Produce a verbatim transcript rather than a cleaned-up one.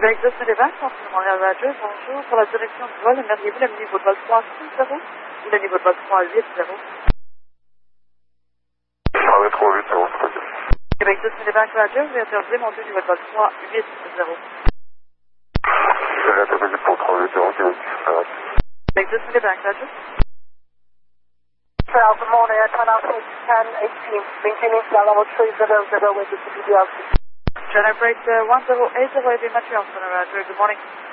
Avec deux Télévac, Montréal Radio, bonjour. Pour la direction du vol, aimeriez-vous le niveau de vol trois six zéro ou le niveau de vol trois huit zéro? Ah, trois huit zéro, très bien. Québec deux Télévac Radio, vous intervenez mon niveau de vol trois huit zéro. C'est l'intervention pour trois huit zéro, Québec. Québec deux Télévac Radio. Good morning, I turn out ten eighteen, maintaining flight level three zero zero with the C P D L C. General Freight uh, one zero eight zero, Montreal, Good morning.